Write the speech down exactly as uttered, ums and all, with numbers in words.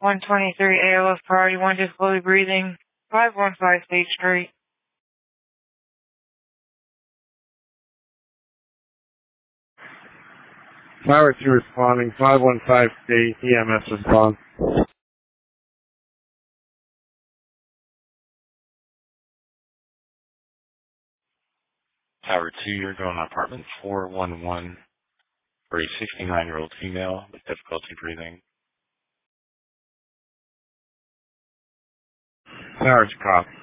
one twenty-three A L F priority one, difficulty breathing, five one five State Street. Tower two responding, five one five State, E M S respond. Tower two, you're going to apartment four one one for a sixty-nine-year-old female with difficulty breathing. Tower two, cop.